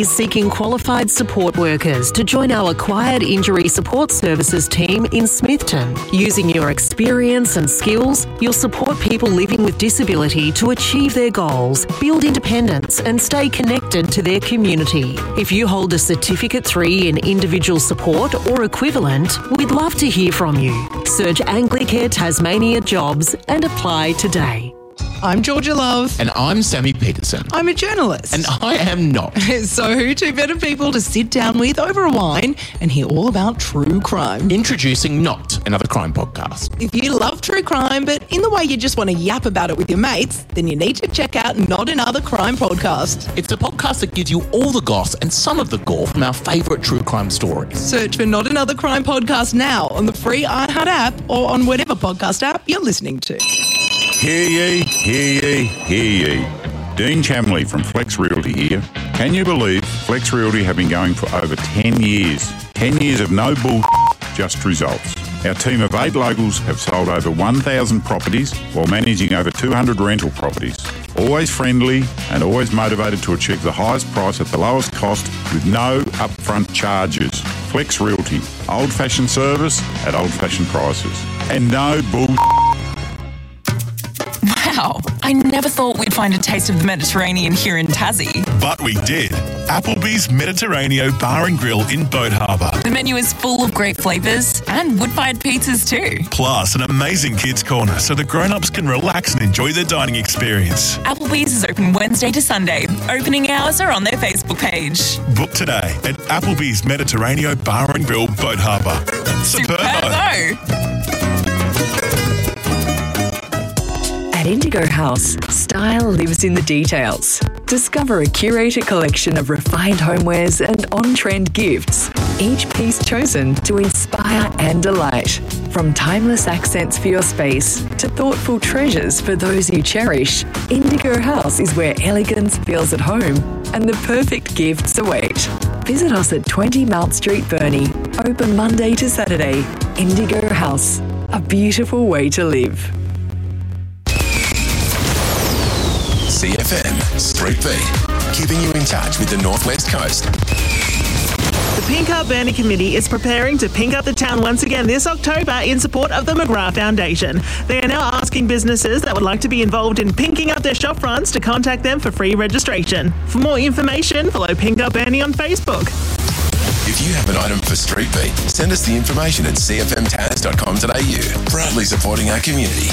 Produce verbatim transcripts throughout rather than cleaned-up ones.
is seeking qualified support workers to join our acquired injury support services team in Smithton. Using your experience and skills, you'll support people living with disability to achieve their goals, build independence and stay connected to their community. If you hold a Certificate three in individual support or equivalent, we'd love to hear from you. Search Anglicare Tasmania Jobs and apply today. I'm Georgia Love. And I'm Sammy Peterson. I'm a journalist. And I am not. So who two better people to sit down with over a wine and hear all about true crime? Introducing Not Another Crime Podcast. If you love true crime, but in the way you just want to yap about it with your mates, then you need to check out Not Another Crime Podcast. It's a podcast that gives you all the goss and some of the gore from our favourite true crime stories. Search for Not Another Crime Podcast now on the free iHeart app or on whatever podcast app you're listening to. Hear ye, hear ye, hear ye. Dean Chamley from Flex Realty here. Can you believe Flex Realty have been going for over ten years? ten years of no bull, just results. Our team of eight locals have sold over one thousand properties while managing over two hundred rental properties. Always friendly and always motivated to achieve the highest price at the lowest cost with no upfront charges. Flex Realty, old-fashioned service at old-fashioned prices. And no bull. Wow, I never thought we'd find a taste of the Mediterranean here in Tassie. But we did. Applebee's Mediterraneo Bar and Grill in Boat Harbour. The menu is full of great flavours and wood-fired pizzas too. Plus an amazing kids' corner so the grown-ups can relax and enjoy their dining experience. Applebee's is open Wednesday to Sunday. Opening hours are on their Facebook page. Book today at Applebee's Mediterraneo Bar and Grill, Boat Harbour. Superbo! At Indigo House, style lives in the details. Discover a curated collection of refined homewares and on-trend gifts, each piece chosen to inspire and delight. From timeless accents for your space to thoughtful treasures for those you cherish, Indigo House is where elegance feels at home and the perfect gifts await. Visit us at twenty Mount Street, Burnie, open Monday to Saturday. Indigo House, a beautiful way to live. C F M Street Beat, keeping you in touch with the Northwest Coast. The Pink Up Burnie Committee is preparing to pink up the town once again this October in support of the McGrath Foundation. They are now asking businesses that would like to be involved in pinking up their shop fronts to contact them for free registration. For more information, follow Pink Up Burnie on Facebook. If you have an item for Street Beat, send us the information at c f m tas dot com dot a u. Proudly supporting our community.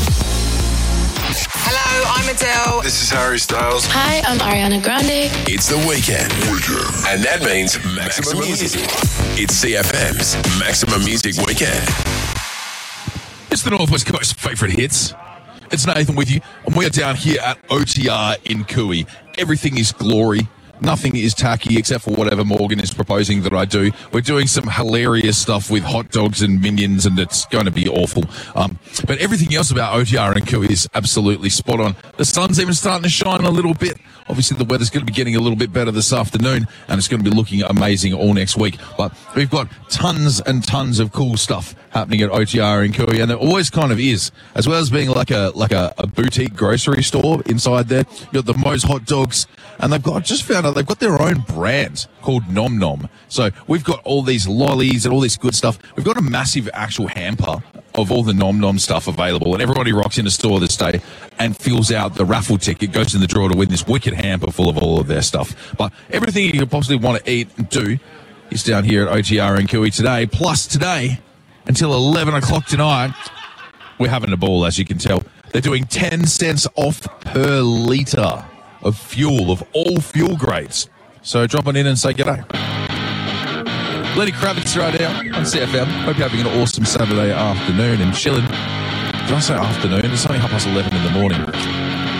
Hello, I'm Adele. This is Harry Styles. Hi, I'm Ariana Grande. It's the weekend. weekend. And that means Maximum, Maximum Music. It's C F M's Maximum Music Weekend. It's the Northwest Coast favourite hits. It's Nathan with you, and we're down here at O T R in Cooey. Everything is glory. Nothing is tacky except for whatever Morgan is proposing that I do. We're doing some hilarious stuff with hot dogs and minions, and it's going to be awful. Um, but everything else about O T R and Cooey is absolutely spot on. The sun's even starting to shine a little bit. Obviously, the weather's going to be getting a little bit better this afternoon, and it's going to be looking amazing all next week. But we've got tons and tons of cool stuff happening at O T R in Cooey, and it always kind of is, as well as being like a like a, a boutique grocery store inside there. You've got the Moe's hot dogs, and they've got I just found out they've got their own brand called Nom Nom. So we've got all these lollies and all this good stuff. We've got a massive actual hamper of all the Nom Nom stuff available, and everybody rocks in the store this day and fills out the raffle ticket, goes in the drawer to win this wicked hamper full of all of their stuff. But everything you could possibly want to eat and do is down here at O T R in Cooey today. Plus today, until eleven o'clock tonight, we're having a ball, as you can tell. They're doing ten cents off per litre of fuel, of all fuel grades. So drop on in and say g'day. Lenny Kravitz right now on C F M. Hope you're having an awesome Saturday afternoon and chilling. Did I say afternoon? It's only half past eleven in the morning.